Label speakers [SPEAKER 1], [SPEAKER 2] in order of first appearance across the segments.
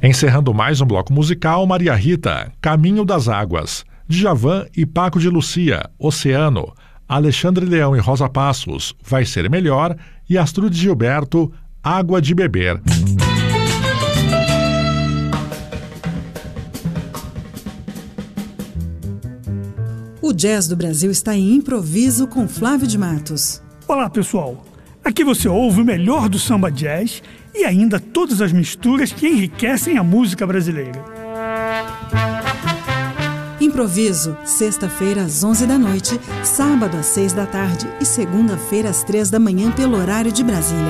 [SPEAKER 1] Encerrando mais um bloco musical, Maria Rita, Caminho das Águas, Djavan e Paco de Lucia, Oceano, Alexandre Leão e Rosa Passos, Vai Ser Melhor, e Astrud Gilberto, Água de Beber.
[SPEAKER 2] O Jazz do Brasil está em improviso com Flávio de Matos.
[SPEAKER 3] Olá, pessoal. Aqui você ouve o melhor do samba jazz e ainda todas as misturas que enriquecem a música brasileira.
[SPEAKER 2] Improviso, sexta-feira às 11 da noite, sábado às 6 da tarde e segunda-feira às 3 da manhã pelo horário de Brasília.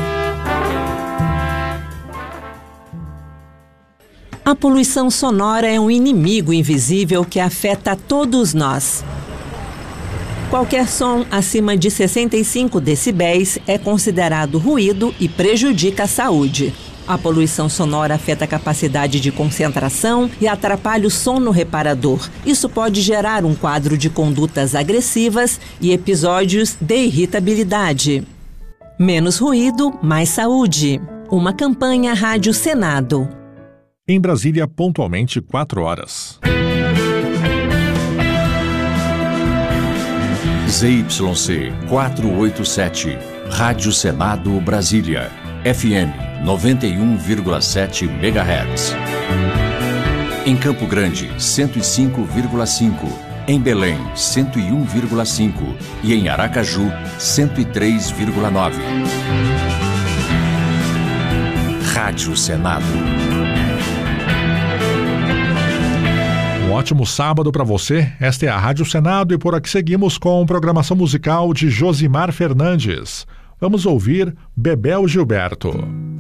[SPEAKER 4] A poluição sonora é um inimigo invisível que afeta todos nós. Qualquer som acima de 65 decibéis é considerado ruído e prejudica a saúde. A poluição sonora afeta a capacidade de concentração e atrapalha o sono reparador. Isso pode gerar um quadro de condutas agressivas e episódios de irritabilidade. Menos ruído, mais saúde. Uma campanha Rádio Senado.
[SPEAKER 1] Em Brasília, pontualmente 4 horas.
[SPEAKER 5] ZYC 487, Rádio Senado Brasília, FM 91,7 MHz. Em Campo Grande, 105,5. Em Belém, 101,5. E em Aracaju, 103,9. Rádio Senado.
[SPEAKER 1] Um ótimo sábado para você. Esta é a Rádio Senado e por aqui seguimos com programação musical de Josimar Fernandes. Vamos ouvir Bebel Gilberto.